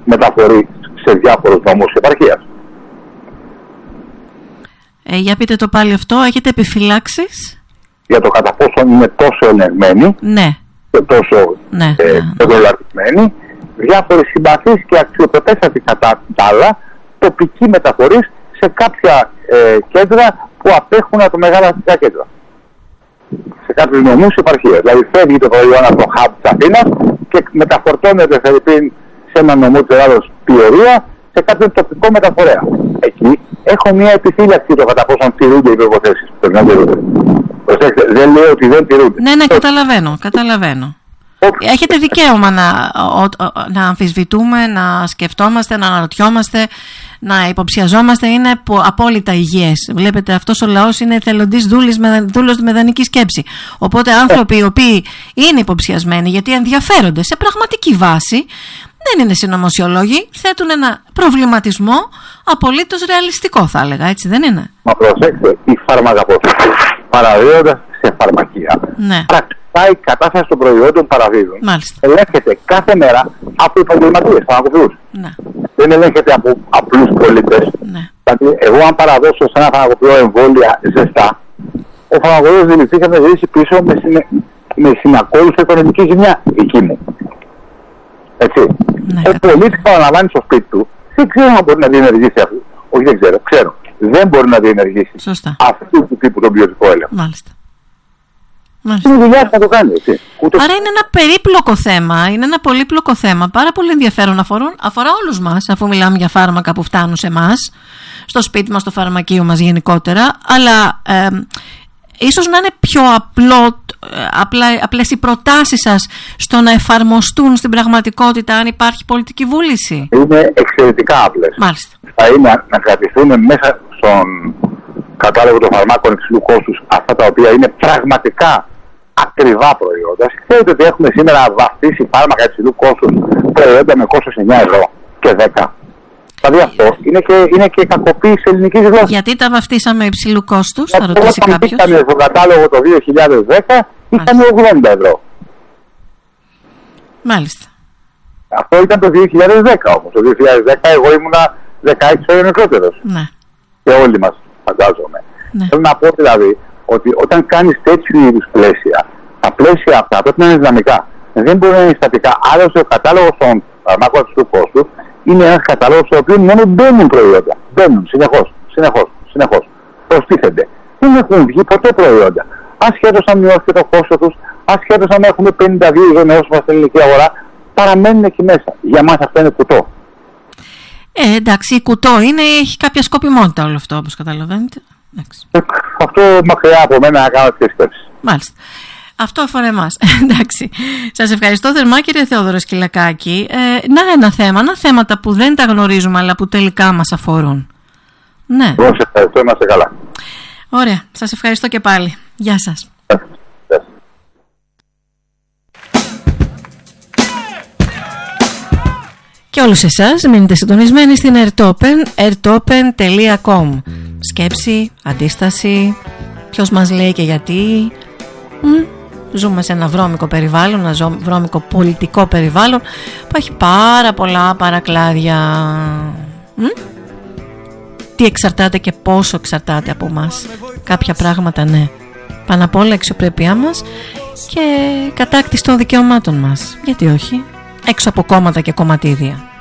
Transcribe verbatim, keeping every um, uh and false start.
μεταφορεί σε διάφορους νόμους επαρχίας. Ε, για πείτε το πάλι αυτό, έχετε επιφυλάξεις? Για το κατά πόσο είναι τόσο ελεγμένοι, ναι, και τόσο ναι, ε, ναι, ναι. διάφορες συμπαθείς και αξιοπρεπέστατοι κατά τα άλλα τοπικοί μεταφορείς σε κάποια ε, κέντρα που απέχουν από μεγάλα αστικά κέντρα. Σε κάποιους νομούς επαρχίας. Δηλαδή φεύγει το προϊόν από το hub της Αθήνας και μεταφορτώνεται σε ένα νομό της Ελλάδος Πιερία σε κάποιον τοπικό μεταφορέα. Εκεί έχω μια επιφύλαξη το κατά πόσον τηρούνται οι προϋποθέσεις. Πρέπει να τηρούνται. Προσέξτε, δεν λέω ότι δεν τηρούνται. Ναι, ναι, καταλαβαίνω, καταλαβαίνω. Έχετε δικαίωμα να, να αμφισβητούμε, να σκεφτόμαστε, να αναρωτιόμαστε, να υποψιαζόμαστε. Είναι απόλυτα υγιές. Βλέπετε, αυτός ο λαός είναι εθελοντής δούλος με δανεική σκέψη. Οπότε άνθρωποι οι οποίοι είναι υποψιασμένοι γιατί ενδιαφέρονται σε πραγματική βάση, δεν είναι συνωμοσιολόγοι, θέτουν ένα προβληματισμό απολύτως ρεαλιστικό, θα έλεγα, έτσι δεν είναι? Μα προσέξτε, οι φαρμακαποσίτες παραδίδοντας σε φαρμακεία, ναι, πρακτικά η κατάσταση των προϊόντων παραδίδουν. Μάλιστα. Ελέγχεται κάθε μέρα από επαγγελματίες, φαρμακοποιούς. Ναι. Δεν ελέγχεται από απλούς πολίτες. Ναι. Δηλαδή, εγώ αν παραδώσω σε ένα φαρμακοποιό εμβόλια ζεστά, ο φαρμακοποιός δηληθεί θα με ζήσει πίσω με, συνε... με συνακόλουθη οικονομική ζημιά δική μου. Έτσι. Ναι, ο πολίτης παραλαμβάνει στο σπίτι του, δεν ξέρω αν μπορεί να διενεργήσει αυτό. Όχι, δεν ξέρω, ξέρω. Δεν μπορεί να διενεργήσει Σωστά. αυτού του τύπου τον ποιοτικό έλεγχο. Μάλιστα. Μάλιστα. Είναι δουλειά να το κάνει, έτσι. Ούτε... Άρα είναι ένα περίπλοκο θέμα, είναι ένα πολύπλοκο θέμα, πάρα πολύ ενδιαφέρον, αφορούν, αφορά όλους μας, αφού μιλάμε για φάρμακα που φτάνουν σε εμάς, στο σπίτι μας, στο φαρμακείο μας γενικότερα, αλλά ε, ίσως να είναι πιο απλό, απλά, απλές οι προτάσεις σας στο να εφαρμοστούν στην πραγματικότητα αν υπάρχει πολιτική βούληση. Είναι εξαιρετικά απλές. Μάλιστα. Θα είναι να κρατηθούν μέσα στον κατάλογο των φαρμάκων υψηλού κόστους αυτά τα οποία είναι πραγματικά ακριβά προϊόντα. Ξέρετε ότι έχουμε σήμερα βαφτίσει φάρμακα υψηλού κόστους προϊόντα με κόστος εννιά ευρώ και δέκα. Δηλαδή αυτό είναι και, είναι και κακοποίηση ελληνικής γλώσσας. Γιατί τα βαφτίσαμε υψηλού κόστους, θα ρωτήσει κάποιος. Όταν ήταν στον κατάλογο το δύο χιλιάδες δέκα ήταν ογδόντα ευρώ. Μάλιστα. Αυτό ήταν το δύο χιλιάδες δέκα όμως. Το δύο χιλιάδες δέκα εγώ ήμουνα δεκαέξι χρόνια μικρότερος. Ναι. Και όλοι μας φαντάζομαι. Ναι. Θέλω να πω δηλαδή ότι όταν κάνεις τέτοιου είδους πλαίσια, τα πλαίσια αυτά πρέπει να είναι δυναμικά. Δεν μπορεί να είναι στατικά. Άλλωστε ο κατάλογος των φαρμάκων του κόστου είναι ένας κατάλογος στο οποίο μόνο μπαίνουν προϊόντα. Μπαίνουν συνεχώς, συνεχώς, συνεχώς. Προστίθενται. Δεν έχουν βγει ποτέ προϊόντα. Ασχέτως αν μειώθηκε το κόστος τους, ασχέτως αν έχουμε πενήντα δύο γενναιώσιμα στην ελληνική αγορά, παραμένουν εκεί μέσα. Για μας αυτό είναι κουτό. Ε, εντάξει, κουτό είναι, έχει κάποια σκοπιμότητα όλο αυτό, όπως καταλαβαίνετε. Ε, αυτό μακριά από μένα να κάνω τέτοιες σκέψεις. Μάλιστα. Αυτό αφορά εμάς. Εντάξει. Σας ευχαριστώ θερμά, κύριε Θεόδωρο Σκυλακάκη. Ε, να ένα θέμα, ένα θέματα που δεν τα γνωρίζουμε αλλά που τελικά μας αφορούν. Ναι. Εγώ σας ευχαριστώ, είμαστε καλά. Ωραία. Σας ευχαριστώ και πάλι. Γεια σας. Και όλους εσάς μείνετε συντονισμένοι στην Airtopen, airtopen τελεία com. Σκέψη, αντίσταση, ποιος μας λέει και γιατί. Μ, ζούμε σε ένα βρώμικο περιβάλλον, ένα βρώμικο πολιτικό περιβάλλον που έχει πάρα πολλά παρακλάδια. Μ? Τι εξαρτάται και πόσο εξαρτάται από μας. Κάποια πράγματα ναι. Πάνω απ' όλα αξιοπρέπειά μας και κατάκτηση των δικαιωμάτων μας. Γιατί όχι, έξω από κόμματα και κομματίδια.